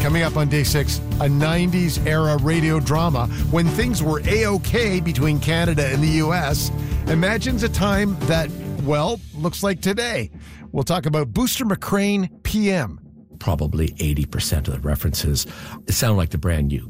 Coming up on Day 6, a 90s era radio drama when things were A-OK between Canada and the U.S. imagines a time that, well, looks like today. We'll talk about Booster McCrane PM. Probably 80% of the references sound like they're brand new.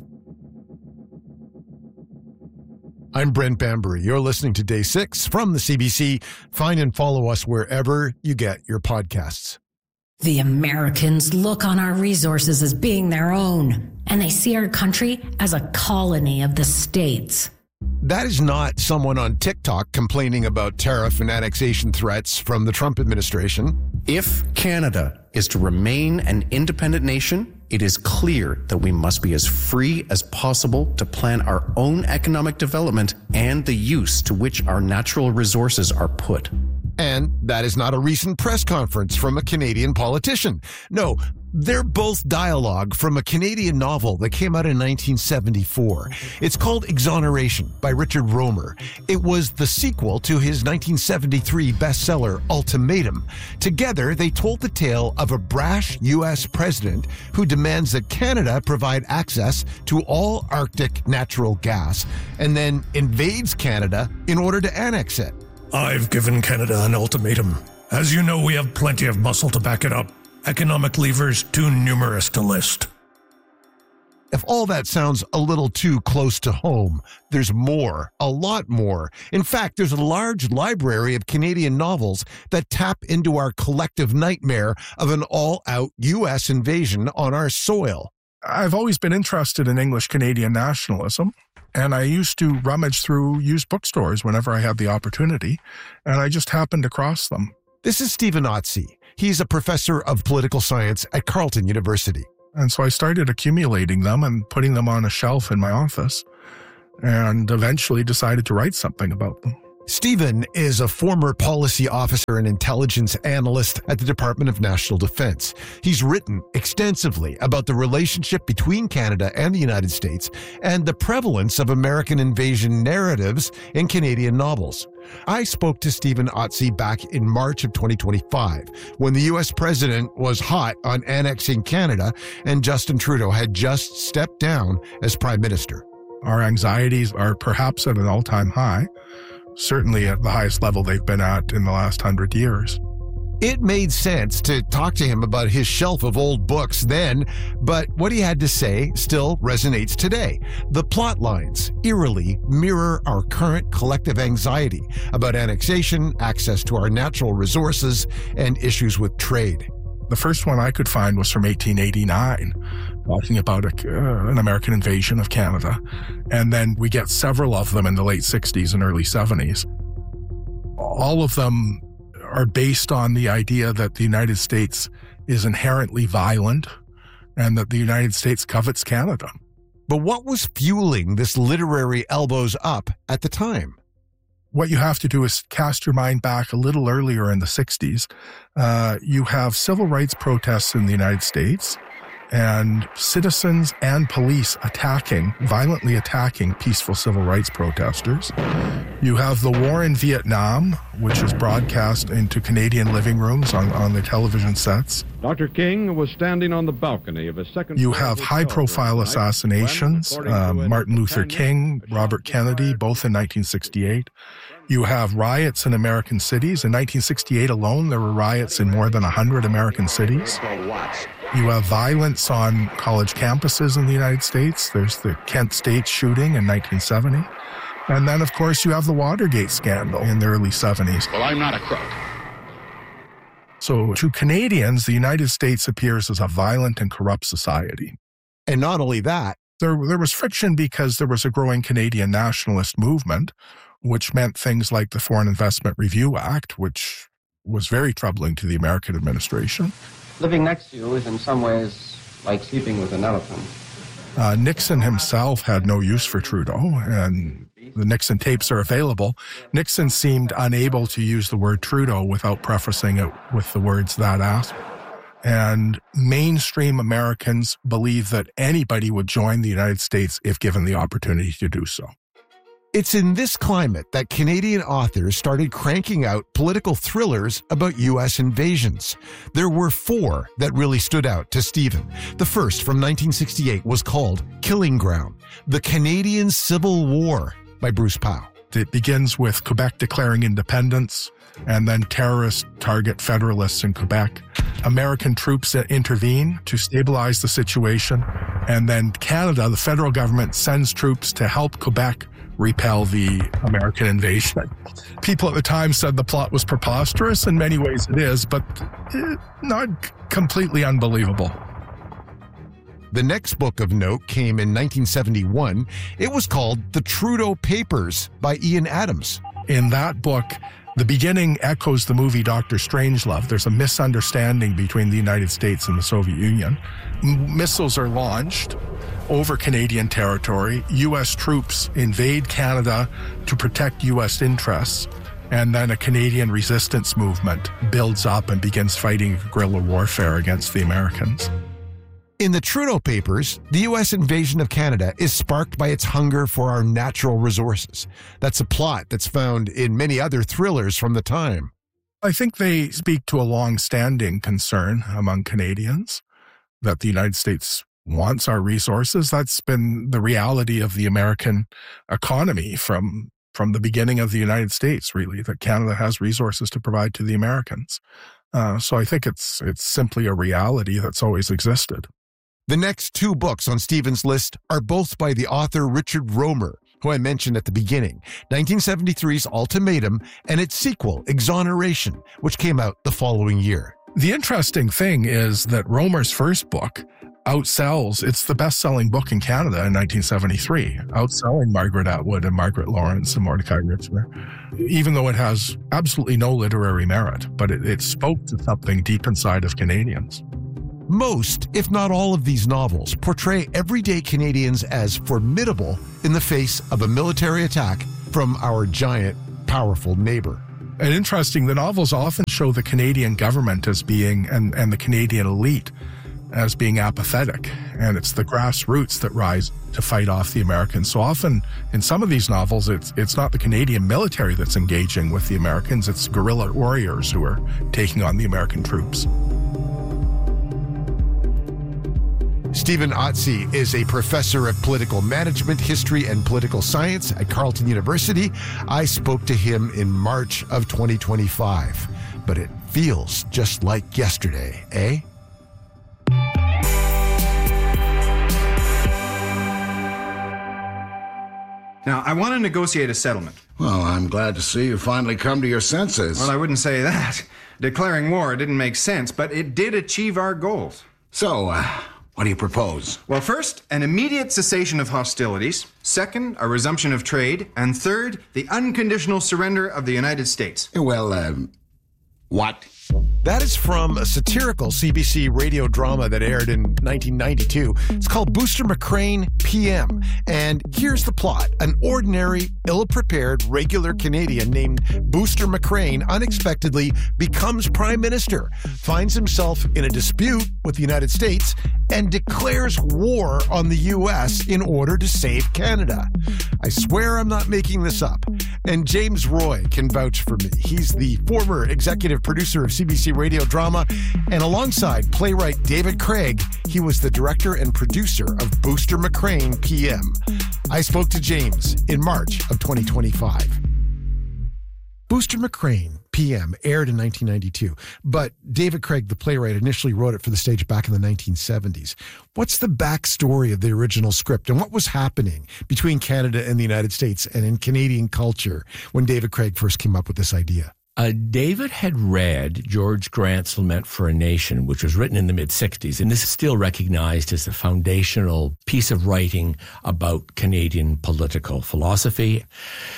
I'm Brent Bambury. You're listening to Day 6 from the CBC. Find and follow us wherever you get your podcasts. The Americans look on our resources as being their own, and they see our country as a colony of the states. That is not someone on TikTok complaining about tariff and annexation threats from the Trump administration. If Canada is to remain an independent nation, it is clear that we must be as free as possible to plan our own economic development and the use to which our natural resources are put. And that is not a recent press conference from a Canadian politician. No, they're both dialogue from a Canadian novel that came out in 1974. It's called Exoneration by Richard Romer. It was the sequel to his 1973 bestseller Ultimatum. Together, they told the tale of a brash U.S. president who demands that Canada provide access to all Arctic natural gas and then invades Canada in order to annex it. I've given Canada an ultimatum. As you know, we have plenty of muscle to back it up. Economic levers too numerous to list. If all that sounds a little too close to home, there's more, a lot more. In fact, there's a large library of Canadian novels that tap into our collective nightmare of an all-out U.S. invasion on our soil. I've always been interested in English Canadian nationalism. And I used to rummage through used bookstores whenever I had the opportunity, and I just happened across them. This is Stephen Otzi. He's a professor of political science at Carleton University. And so I started accumulating them and putting them on a shelf in my office, and eventually decided to write something about them. Stephen is a former policy officer and intelligence analyst at the Department of National Defense. He's written extensively about the relationship between Canada and the United States and the prevalence of American invasion narratives in Canadian novels. I spoke to Stephen Otzi back in March of 2025 when the U.S. president was hot on annexing Canada and Justin Trudeau had just stepped down as prime minister. Our anxieties are perhaps at an all-time high. Certainly at the highest level they've been at in the last 100 years. It made sense to talk to him about his shelf of old books then, but what he had to say still resonates today. The plot lines eerily mirror our current collective anxiety about annexation, access to our natural resources, and issues with trade. The first one I could find was from 1889, talking about an American invasion of Canada. And then we get several of them in the late 60s and early 70s. All of them are based on the idea that the United States is inherently violent and that the United States covets Canada. But what was fueling this literary elbows up at the time? What you have to do is cast your mind back a little earlier in the 60s. You have civil rights protests in the United States and citizens and police violently attacking peaceful civil rights protesters. You have the war in Vietnam, which is broadcast into Canadian living rooms on the television sets. Dr. King was standing on the balcony of a second... You have high-profile assassinations, Martin Luther King, Robert Kennedy, both in 1968. You have riots in American cities. In 1968 alone, there were riots in more than 100 American cities. You have violence on college campuses in the United States. There's the Kent State shooting in 1970. And then, of course, you have the Watergate scandal in the early 70s. Well, I'm not a crook. So to Canadians, the United States appears as a violent and corrupt society. And not only that, there was friction because there was a growing Canadian nationalist movement, which meant things like the Foreign Investment Review Act, which was very troubling to the American administration. Living next to you is in some ways like sleeping with an elephant. Nixon himself had no use for Trudeau, and the Nixon tapes are available. Nixon seemed unable to use the word Trudeau without prefacing it with the words "that ass." And mainstream Americans believe that anybody would join the United States if given the opportunity to do so. It's in this climate that Canadian authors started cranking out political thrillers about U.S. invasions. There were 4 that really stood out to Stephen. The first, from 1968, was called Killing Ground: The Canadian Civil War by Bruce Pow. It begins with Quebec declaring independence, and then terrorists target Federalists in Quebec. American troops intervene to stabilize the situation, and then Canada, the federal government, sends troops to help Quebec repel the American invasion. People at the time said the plot was preposterous. In many ways it is, but not completely unbelievable. The next book of note came in 1971. It was called The Trudeau Papers by Ian Adams. In that book, the beginning echoes the movie Dr. Strangelove. There's a misunderstanding between the United States and the Soviet Union. Missiles are launched over Canadian territory. U.S. troops invade Canada to protect U.S. interests. And then a Canadian resistance movement builds up and begins fighting guerrilla warfare against the Americans. In the Trudeau Papers, the U.S. invasion of Canada is sparked by its hunger for our natural resources. That's a plot that's found in many other thrillers from the time. I think they speak to a long-standing concern among Canadians that the United States wants our resources. That's been the reality of the American economy from the beginning of the United States, really, that Canada has resources to provide to the Americans. So I think it's simply a reality that's always existed. The next 2 books on Stephen's list are both by the author Richard Romer, who I mentioned at the beginning, 1973's Ultimatum and its sequel, Exoneration, which came out the following year. The interesting thing is that Romer's first book outsells, it's the best-selling book in Canada in 1973, outselling Margaret Atwood and Margaret Lawrence and Mordecai Richler, even though it has absolutely no literary merit, but it spoke to something deep inside of Canadians. Most, if not all of these novels, portray everyday Canadians as formidable in the face of a military attack from our giant, powerful neighbor. And interesting, the novels often show the Canadian government as being, and the Canadian elite as being apathetic. And it's the grassroots that rise to fight off the Americans. So often, in some of these novels, it's not the Canadian military that's engaging with the Americans, it's guerrilla warriors who are taking on the American troops. Stephen Otzi is a professor of political management, history, and political science at Carleton University. I spoke to him in March of 2025, but it feels just like yesterday, eh? Now, I want to negotiate a settlement. Well, I'm glad to see you finally come to your senses. Well, I wouldn't say that. Declaring war didn't make sense, but it did achieve our goals. So, what do you propose? Well, first, an immediate cessation of hostilities. Second, a resumption of trade. And third, the unconditional surrender of the United States. Well, what? That is from a satirical CBC radio drama that aired in 1992. It's called Booster McCrane PM. And here's the plot. An ordinary, ill-prepared, regular Canadian named Booster McCrane unexpectedly becomes Prime Minister, finds himself in a dispute with the United States, and declares war on the U.S. in order to save Canada. I swear I'm not making this up. And James Roy can vouch for me. He's the former executive producer of CBC radio drama, and alongside playwright David Craig, he was the director and producer of Booster McCrane PM. I spoke to James in March of 2025. Booster McCrane PM aired in 1992, but David Craig, the playwright, initially wrote it for the stage back in the 1970s. What's the backstory of the original script, and what was happening between Canada and the United States and in Canadian culture when David Craig first came up with this idea? David had read George Grant's Lament for a Nation, which was written in the mid-'60s, and this is still recognized as a foundational piece of writing about Canadian political philosophy.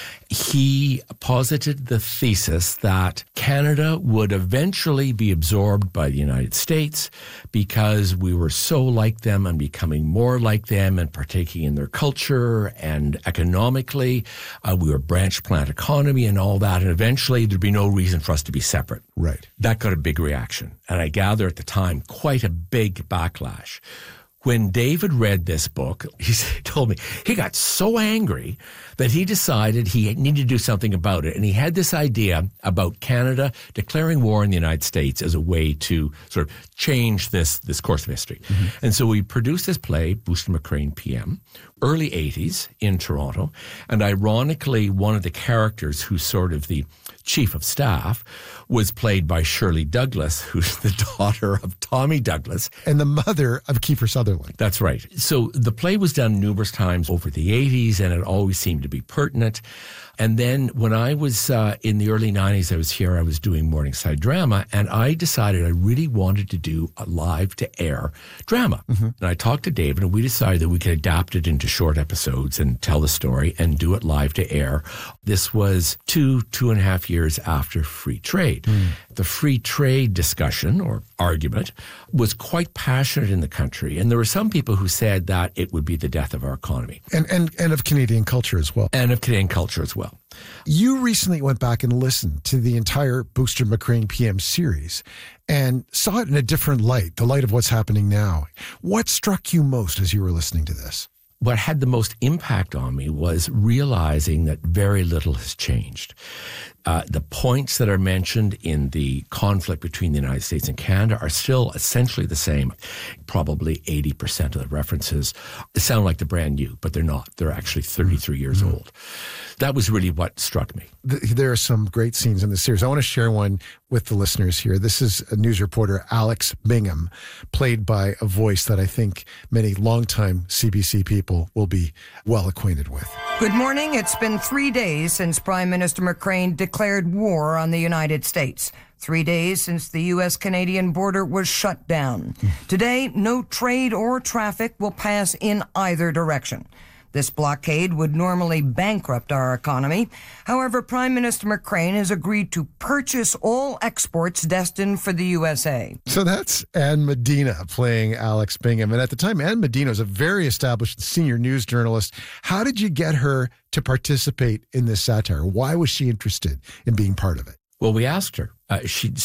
He posited the thesis that Canada would eventually be absorbed by the United States because we were so like them and becoming more like them and partaking in their culture, and economically we were branch plant economy and all that, and eventually there'd be no reason for us to be separate. Right. That got a big reaction, and I gather at the time quite a big backlash. When David read this book, he told me he got so angry that he decided he needed to do something about it. And he had this idea about Canada declaring war on the United States as a way to sort of change this course of history. Mm-hmm. And so we produced this play, Booster McCrane PM, early 80s in Toronto. And ironically, one of the characters who's sort of the chief of staff was played by Shirley Douglas, who's the daughter of Tommy Douglas. And the mother of Kiefer Sutherland. That's right. So the play was done numerous times over the 80s, and it always seemed to be pertinent. And then when I was in the early 90s, I was doing Morningside Drama, and I decided I really wanted to do a live-to-air drama. Mm-hmm. And I talked to David, and we decided that we could adapt it into short episodes and tell the story and do it live-to-air. This was 2.5 years after free trade. Mm. The free trade discussion or argument was quite passionate in the country, and there were some people who said that it would be the death of our economy. And of Canadian culture as well. And of Canadian culture as well. You recently went back and listened to the entire Booster McCrane PM series and saw it in a different light, the light of what's happening now. What struck you most as you were listening to this? What had the most impact on me was realizing that very little has changed. The points that are mentioned in the conflict between the United States and Canada are still essentially the same. Probably 80% of the references sound like they're brand new, but they're not. They're actually 33 years old. That was really what struck me. There are some great scenes in the series. I want to share one with the listeners here. This is a news reporter, Alex Bingham, played by a voice that I think many longtime CBC people will be well acquainted with. Good morning. It's been 3 days since Prime Minister McCrane declared war on the United States. 3 days since the U.S.-Canadian border was shut down. Today, no trade or traffic will pass in either direction. This blockade would normally bankrupt our economy. However, Prime Minister McCrane has agreed to purchase all exports destined for the USA. So that's Ann Medina playing Alex Bingham. And at the time, Ann Medina was a very established senior news journalist. How did you get her to participate in this satire? Why was she interested in being part of it? Well, we asked her. She'd